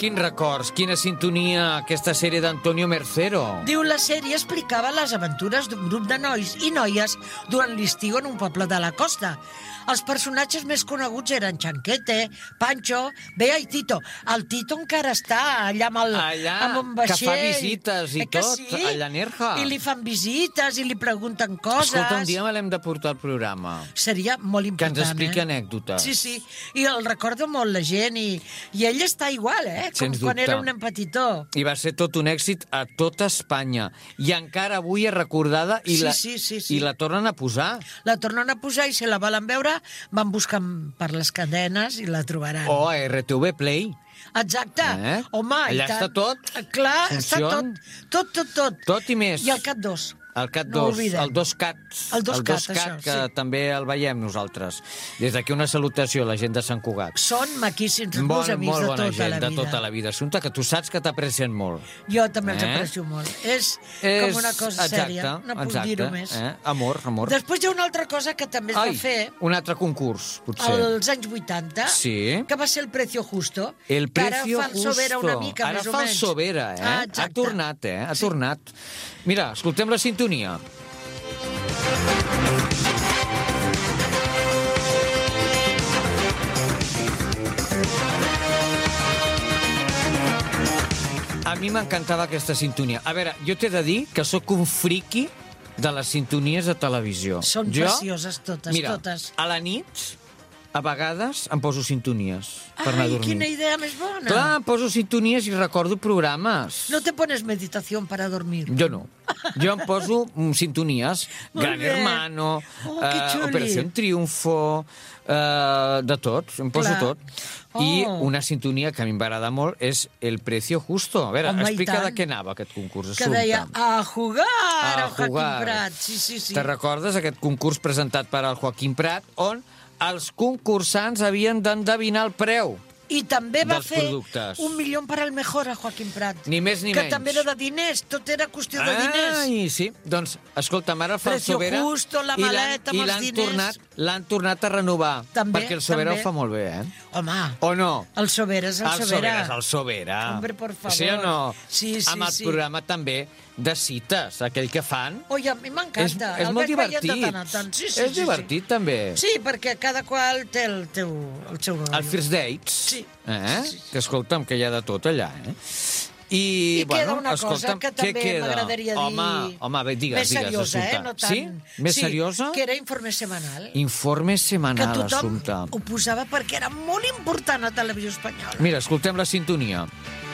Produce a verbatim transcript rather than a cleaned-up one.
quins records, quina sintonia aquesta sèrie d'Antonio Mercero. Diu, la sèrie explicava les aventures d'un grup de nois i noies durant l'estiu en un poble de la costa. Els personatges més coneguts eren Chanquete, Pancho, Bea i Tito. El Tito encara està allà amb, el, allà, amb un vaixell. que fa visites i eh tot, sí? allà a Nerja. I li fan visites i li pregunten coses. Escolta, un dia me l'hem de portar al programa. Seria molt important, que ens expliqui eh? anècdotes. Sí, sí, i el recorda molt la gent, i, i ell està igual, eh? Com Sens quan dubte. era un nen petitó. I va ser tot un èxit a tota Espanya. I encara avui és recordada i, Sí, la, sí, sí, sí. i la tornen a posar. La tornen a posar i si la volen veure van buscar per les cadenes i la trobaran. O a R T V Play. Exacte. Eh? Home, i allà tant. està tot. Clar, Funciona. està tot. Tot, tot, tot. Tot i més. I el Cat dos. El Cat No ho dos, oblidem. el dos Cats. El dos Cat, Cat, això, que sí. també el veiem nosaltres. Des d'aquí una salutació a la gent de Sant Cugat. Són maquíssims, els Bon, meus amics molt de bona tota gent, la de vida. tota la vida. Assumpta, que tu saps que t'aprecien molt. Jo també els Eh? aprecio molt. És, És... com una cosa exacte, sèria, no puc exacte, dir-ho més. Eh? Amor, amor. Després hi ha una altra cosa que també es Ai, va fer un altre concurs, potser. als anys vuitanta, Sí. que va ser el Precio Justo, El Precio que ara fa el Justo. Sobera una mica, Ara més o fa el menys. Sobera, eh? Ah, ha exacte. tornat, eh? Ha tornat. Mira, escoltem la sintonia. A mi m'encantava aquesta sintonia. A veure, jo t'he de dir que sóc un friqui de les sintonies de televisió. Són jo, precioses totes, mira, totes. a la nit, a vegades, em poso sintonies per anar a Ai, dormir. quina idea més bona. Clar, em poso sintonies i recordo programes. No te pones meditación para dormir. Jo no. Jo em poso mm, sintonies. Molt Gran bé. Hermano, Oh, que eh, xuli. Operació Triunfo, eh, de tot, em poso Clar. tot. I Oh. una sintonia que a mi m'agrada molt és El Precio Justo. A veure, Home, i explica tant. de què anava aquest concurs. Que Assumpta. deia, a jugar, A a Joaquim jugar. Prat. Sí, sí, sí. Te recordes aquest concurs presentat per al Joaquim Prat, on els concursants havien d'endevinar el preu? I també va dels fer productes. un milió per al mejor a Joaquim Prat. Ni més ni que menys. també era de diners, tot era qüestió de diners. Ai, sí. Doncs, escolta'm, ara fa el Precio Sobera... Justo, la i l'han- maleta amb i els l'han diners. tornat, l'han tornat a renovar. També, perquè el Sobera també. ho fa molt bé, eh? Home, O no? el Sobera és el, El Sobera Sobera. és el Sobera. Hombre, por favor. Sí o no? Sí, sí, Amb el sí. programa també de cites, aquell que fan. Oi, a mi És, m'encanta. és El molt vaig veient divertit. de tant a tant. Sí, sí, és sí, divertit, també. Sí. sí, perquè cada qual té el, teu, el seu rotllo. El First Dates. Sí. Eh? Sí, sí, sí. Que escolta'm, que hi ha de tot allà, eh? I, I bueno, queda una cosa escolta'm, que què també queda? m'agradaria dir... Home, home, bé, digues, més digues, seriosa, Assumpta. eh? No tant... Sí? Més sí, seriosa? que era informe setmanal. Informe Que setmanal, tothom Assumpta. ho posava perquè era molt important a Televisió Espanyola. Mira, escoltem la sintonia.